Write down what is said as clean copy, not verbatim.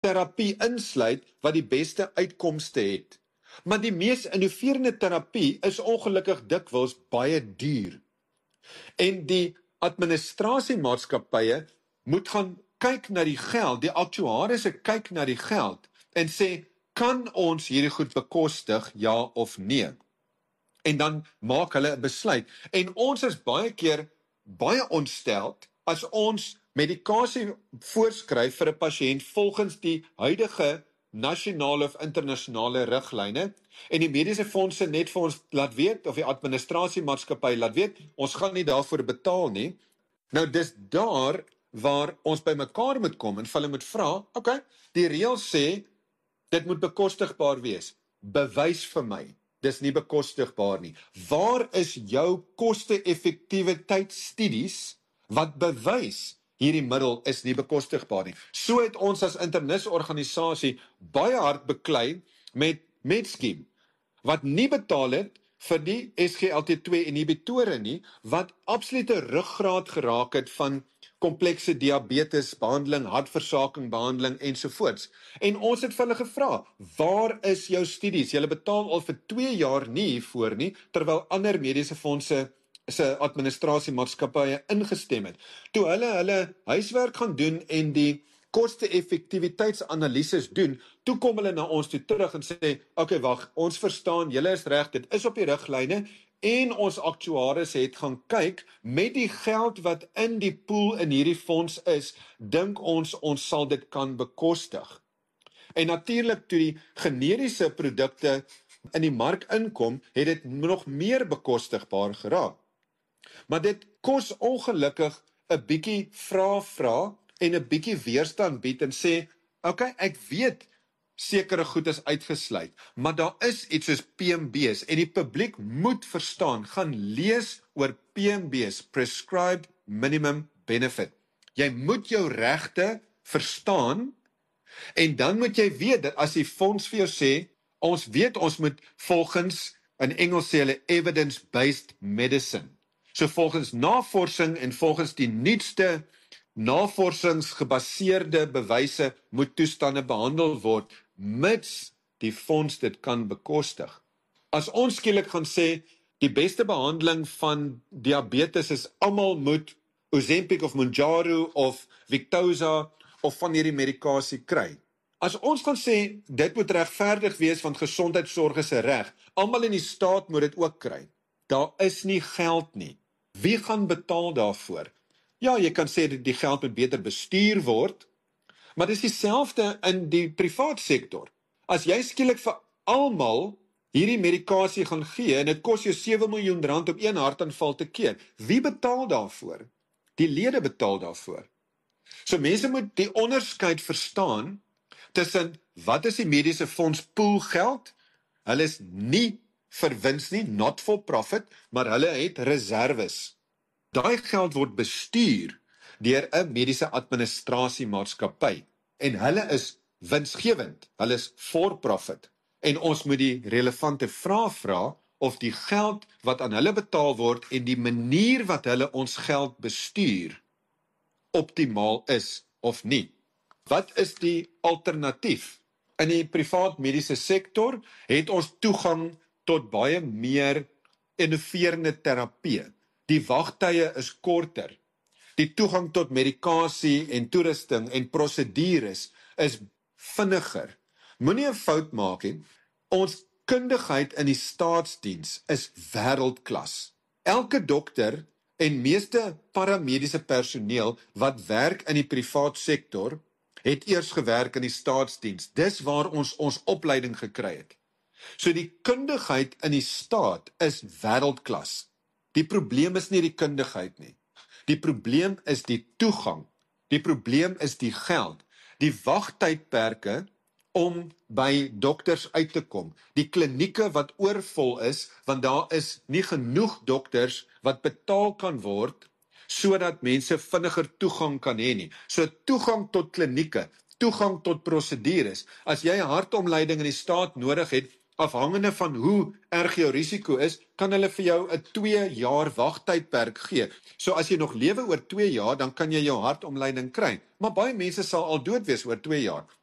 terapie insluit wat die beste uitkomste het. Maar die mees innoverende terapie is ongelukkig dikwels baie duur. En die administrasiemaatskappye moet gaan kyk na die geld, die aktuariërs kyk na die geld en sê, kan ons hierdie goed bekostig, ja of nee? En dan maak hulle 'n besluit. En ons is baie keer baie ontsteld as ons medikasie voorskryf vir 'n pasiënt volgens die huidige nasionale of internasionale riglyne en die mediese fondse net vir ons laat weet, of die administrasiemaatskappy laat weet, ons gaan nie daarvoor betaal nie. Nou dis daar waar ons by mekaar moet kom en hulle moet vra, okay, die reël sê, dit moet bekostigbaar wees. Bewys vir my, dis nie bekostigbaar nie. Waar is jou koste-effektiwiteitsstudies wat bewys hierdie middel is nie bekostigbaar nie? So het ons as internisorganisasie baie hard beklei met Medscheme, wat nie betaal het vir die SGLT2 inhibitore nie, wat absolute ruggraat geraak het van komplekse diabetes behandeling, hartversaking behandeling ensovoorts. En ons het vir hulle gevra, waar is jou studies? Julle betaal al vir 2 jaar nie hiervoor nie, terwyl ander mediese fondse se administrasiemaatskappye ingestem het. Toe hulle huiswerk gaan doen en die koste-effektiwiteitsanalises doen, toe kom hulle na ons toe terug en sê, okay, wag, ons verstaan, julle is reg, dit is op die riglyne, en ons aktuaris het gaan kyk, met die geld wat in die pool in hierdie fonds is, dink ons sal dit kan bekostig. En natuurlik, toe die generiese produkte in die mark inkom, het dit nog meer bekostigbaar geraak. Maar dit kos ongelukkig 'n bietjie vra en 'n bietjie weerstand bied en sê, okay, ek weet sekere goed is uitgesluit, maar daar is iets soos PMB's en die publiek moet verstaan, gaan lees oor PMB's, Prescribed Minimum Benefit. Jy moet jou regte verstaan en dan moet jy weet dat as die fonds vir jou sê, ons weet ons moet volgens, in Engels sê hulle evidence-based medicine. So volgens navorsing en volgens die nuutste navorsingsgebaseerde bewyse moet toestande behandel word, mits die fonds dit kan bekostig. As ons skielik gaan sê, die beste behandeling van diabetes is almal moet Ozempic of Mounjaro of Victoza of van hierdie medikasie kry. As ons gaan sê, dit moet regverdig wees want gesondheidsorg is 'n reg, almal in die staat moet dit ook kry. Daar is nie geld nie. Wie gaan betaal daarvoor? Ja, jy kan sê dat die geld moet beter bestuur word, maar dit is dieselfde in die privaat sektor. As jy skielik vir almal hierdie medikasie gaan gee en dit kos jou 7 miljoen rand op een hartaanval te keer, wie betaal daarvoor? Die lede betaal daarvoor. So mense moet die onderskeid verstaan tussen wat is die mediese fonds poolgeld? Hulle is nie vir wins nie, not for profit, maar hulle het reserves. Daai geld word bestuur deur 'n mediese administrasiemaatskappy en hulle is winsgewend, hulle is for profit. En ons moet die relevante vraag vra of die geld wat aan hulle betaal word en die manier wat hulle ons geld bestuur optimaal is of nie. Wat is die alternatief? In die privaat mediese sektor het ons toegang tot baie meer innoverende terapie. Die wagtye is korter. Die toegang tot medikasie en toerusting en prosedures is vinniger. Moenie 'n fout maak nie. Ons kundigheid in die staatsdiens is wêreldklas. Elke dokter en meeste paramediese personeel wat werk in die privaat sektor, het eers gewerk in die staatsdiens. Dis waar ons opleiding gekry het. So die kundigheid in die staat is wêreldklas. Die probleem is nie die kundigheid nie. Die probleem is die toegang. Die probleem is die geld. Die wagtydperke om by dokters uit te kom. Die klinieke wat oorvol is, want daar is nie genoeg dokters wat betaal kan word, sodat mense vinniger toegang kan hê nie. So toegang tot klinieke, toegang tot prosedures. As jy 'n hartomleiding in die staat nodig het, afhangende van hoe erg jou risiko is, kan hulle vir jou 'n 2 jaar wagtydperk gee. So as jy nog lewe oor 2 jaar, dan kan jy jou hartomleiding kry. Maar baie mense sal al dood wees oor 2 jaar.